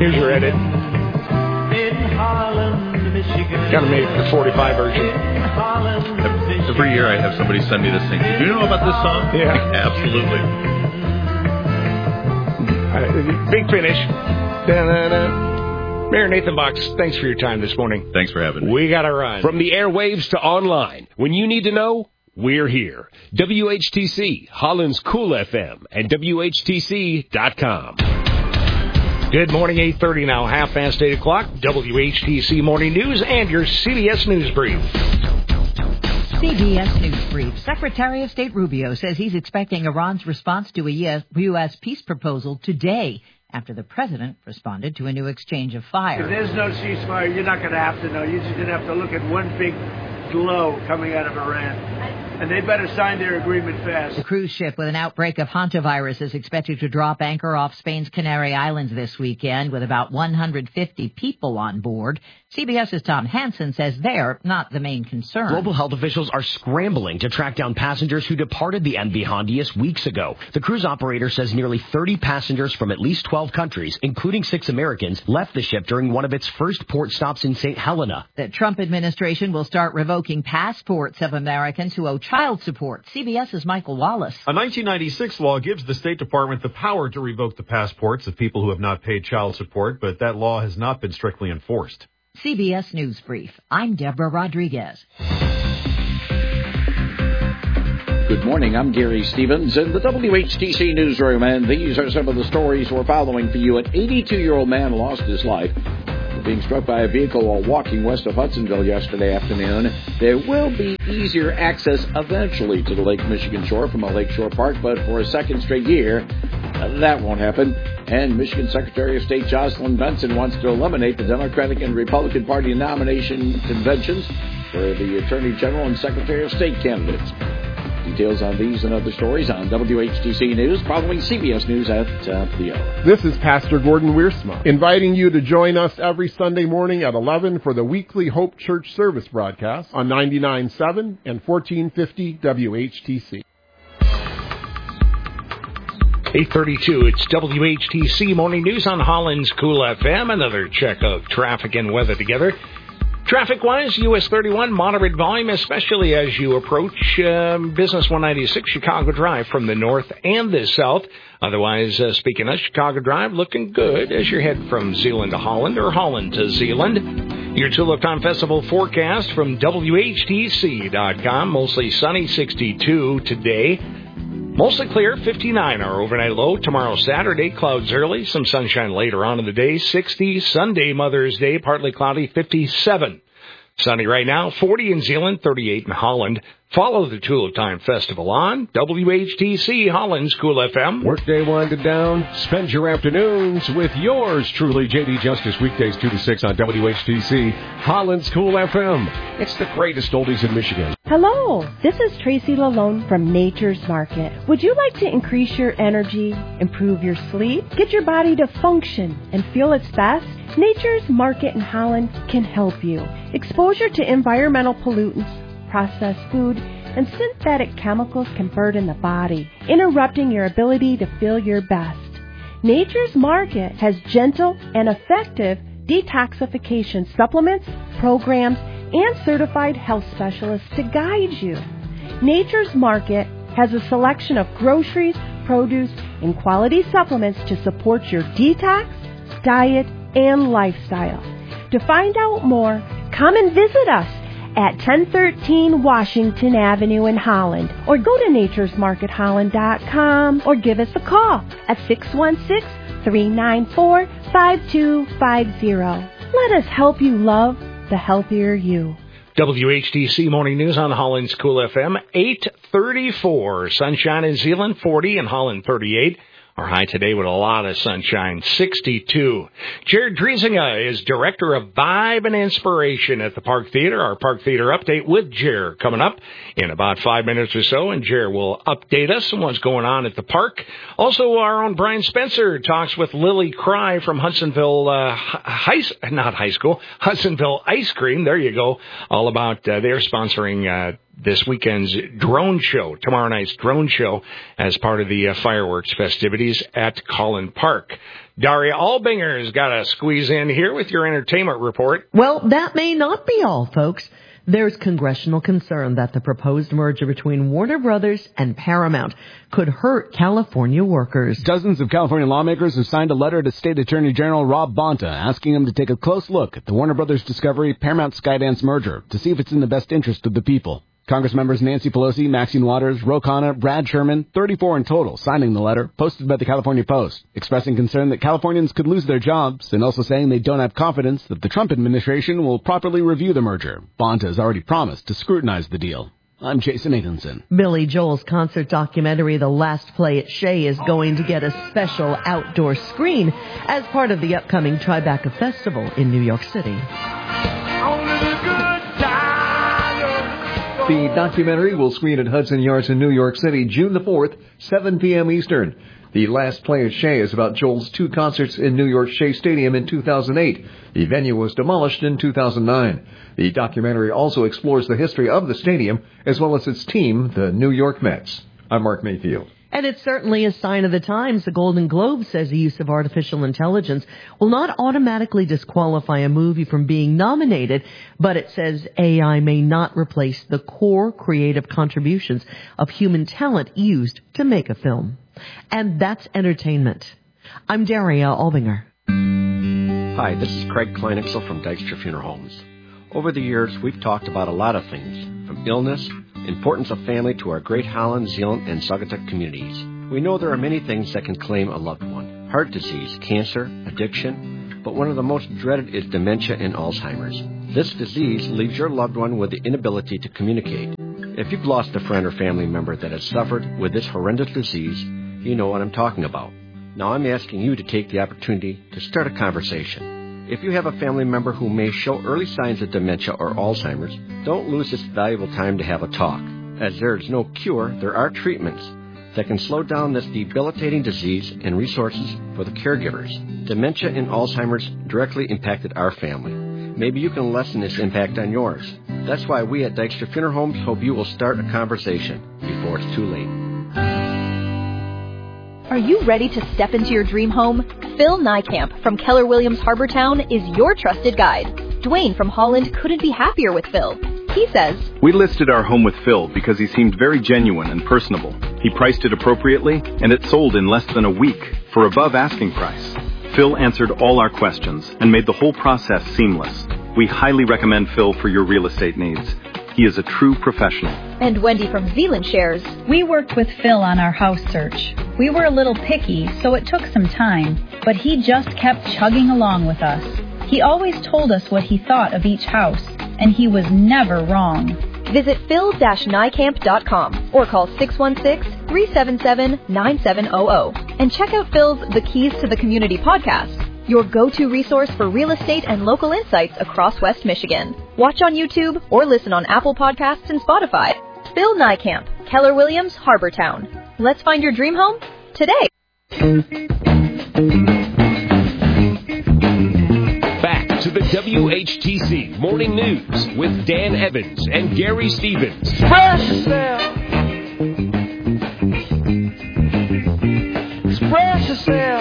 Here's your edit. In Holland, Michigan. Got to make the 45 version. Every year I have somebody send me this thing. Do you know about this song? Yeah. Absolutely. Big finish. Da-da-da. Mayor Nathan Box, thanks for your time this morning. Thanks for having me. We got to run. From the airwaves to online, when you need to know, we're here. WHTC, Holland's Cool FM, and WHTC.com. Good morning, 8:30 now, half past 8 o'clock. WHTC Morning News and your CBS News Brief. CBS News Brief. Secretary of State Rubio says he's expecting Iran's response to a U.S. peace proposal today after the president responded to a new exchange of fire. If there's no ceasefire, you're not going to have to know. You're just going to have to look at one big glow coming out of Iran. And they better sign their agreement fast. The cruise ship with an outbreak of hantavirus is expected to drop anchor off Spain's Canary Islands this weekend with about 150 people on board. CBS's Tom Hansen says they're not the main concern. Global health officials are scrambling to track down passengers who departed the MV Hondius weeks ago. The cruise operator says nearly 30 passengers from at least 12 countries, including 6 Americans, left the ship during one of its first port stops in St. Helena. The Trump administration will start revoking passports of Americans who owe child support. CBS's Michael Wallace. A 1996 law gives the State Department the power to revoke the passports of people who have not paid child support, but that law has not been strictly enforced. CBS News Brief. I'm Deborah Rodriguez. Good morning. I'm Gary Stevens in the WHTC newsroom, and these are some of the stories we're following for you. An 82-year-old man lost his life being struck by a vehicle while walking west of Hudsonville yesterday afternoon. There will be easier access eventually to the Lake Michigan shore from a lakeshore park, but for a second straight year, that won't happen. And Michigan Secretary of State Jocelyn Benson wants to eliminate the Democratic and Republican Party nomination conventions for the Attorney General and Secretary of State candidates. Details on these and other stories on WHTC News following CBS News at the hour. This is Pastor Gordon Wiersma, inviting you to join us every Sunday morning at 11 for the weekly Hope Church service broadcast on 99.7 and 1450 WHTC. 8:32, it's WHTC Morning News on Holland's Cool FM. Another check of traffic and weather together. Traffic-wise, US 31, moderate volume, especially as you approach Business 196 Chicago Drive from the north and the south. Otherwise, speaking of Chicago Drive, looking good as you head from Zeeland to Holland or Holland to Zeeland. Your Tulip Time Festival forecast from WHTC.com. Mostly sunny, 62 today. Mostly clear, 59 our overnight low. Tomorrow, Saturday, clouds early, some sunshine later on in the day, 60. Sunday, Mother's Day, partly cloudy, 57. Sunny right now, 40 in Zeeland, 38 in Holland. Follow the Tulip Time Festival on WHTC, Holland's Cool FM. Workday winded down. Spend your afternoons with yours truly, J.D. Justice, weekdays 2 to 6 on WHTC, Holland's Cool FM. It's the greatest oldies in Michigan. Hello, this is Tracy Lalone from Nature's Market. Would you like to increase your energy, improve your sleep, get your body to function and feel its best? Nature's Market in Holland can help you. Exposure to environmental pollutants, processed food, and synthetic chemicals can burden the body, interrupting your ability to feel your best. Nature's Market has gentle and effective detoxification supplements, programs, and certified health specialists to guide you. Nature's Market has a selection of groceries, produce, and quality supplements to support your detox, diet, and lifestyle. To find out more, come and visit us at 1013 Washington Avenue in Holland, or go to naturesmarketholland.com, or give us a call at 616-394-5250. Let us help you love the healthier you. WHTC Morning News on Holland's Cool FM, 8:34. Sunshine in Zeeland, 40, and Holland, 38. Our high today with a lot of sunshine, 62. Jared Driesinga is Director of Vibe and Inspiration at the Park Theater. Our Park Theater update with Jared coming up in about 5 minutes or so, and Jared will update us on what's going on at the park. Also, our own Brian Spencer talks with Lily Cry from Hudsonville Hudsonville Ice Cream. There you go. All about they're sponsoring this weekend's drone show, tomorrow night's drone show, as part of the fireworks festivities at Collin Park. Daria Albinger's got to squeeze in here with your entertainment report. Well, that may not be all, folks. There's congressional concern that the proposed merger between Warner Brothers and Paramount could hurt California workers. Dozens of California lawmakers have signed a letter to State Attorney General Rob Bonta asking him to take a close look at the Warner Brothers Discovery Paramount Skydance merger to see if it's in the best interest of the people. Congress members Nancy Pelosi, Maxine Waters, Ro Khanna, Brad Sherman, 34 in total, signing the letter, posted by the California Post, expressing concern that Californians could lose their jobs and also saying they don't have confidence that the Trump administration will properly review the merger. Bonta has already promised to scrutinize the deal. I'm Jason Nathanson. Billy Joel's concert documentary, The Last Play at Shea, is going to get a special outdoor screen as part of the upcoming Tribeca Festival in New York City. The documentary will screen at Hudson Yards in New York City June the 4th, 7 p.m. Eastern. The Last Play at Shea is about Joel's 2 concerts in New York's Shea Stadium in 2008. The venue was demolished in 2009. The documentary also explores the history of the stadium as well as its team, the New York Mets. I'm Mark Mayfield. And it's certainly a sign of the times. The Golden Globe says the use of artificial intelligence will not automatically disqualify a movie from being nominated, but it says AI may not replace the core creative contributions of human talent used to make a film. And that's entertainment. I'm Daria Albinger. Hi, this is Craig Kleinixel from Dykstra Funeral Homes. Over the years, we've talked about a lot of things, from illness, importance of family to our Great Holland, Zeeland, and Saugatuck communities. We know there are many things that can claim a loved one. Heart disease, cancer, addiction, but one of the most dreaded is dementia and Alzheimer's. This disease leaves your loved one with the inability to communicate. If you've lost a friend or family member that has suffered with this horrendous disease, you know what I'm talking about. Now I'm asking you to take the opportunity to start a conversation. If you have a family member who may show early signs of dementia or Alzheimer's, don't lose this valuable time to have a talk. As there is no cure, there are treatments that can slow down this debilitating disease and resources for the caregivers. Dementia and Alzheimer's directly impacted our family. Maybe you can lessen this impact on yours. That's why we at Dykstra Funeral Homes hope you will start a conversation before it's too late. Are you ready to step into your dream home? Phil Niekamp from Keller Williams Harbortown is your trusted guide. Dwayne from Holland couldn't be happier with Phil. He says, "We listed our home with Phil because he seemed very genuine and personable. He priced it appropriately, and it sold in less than a week for above asking price. Phil answered all our questions and made the whole process seamless. We highly recommend Phil for your real estate needs. He is a true professional." And Wendy from Zeeland shares, "We worked with Phil on our house search. We were a little picky, so it took some time, but he just kept chugging along with us. He always told us what he thought of each house, and he was never wrong." Visit phil-niekamp.com or call 616-377-9700 and check out Phil's The Keys to the Community podcast, your go-to resource for real estate and local insights across West Michigan. Watch on YouTube or listen on Apple Podcasts and Spotify. Phil Niekamp, Keller Williams, Harbortown. Let's find your dream home today. Back to the WHTC Morning News with Dan Evans and Gary Stevens. Express yourself. Express yourself.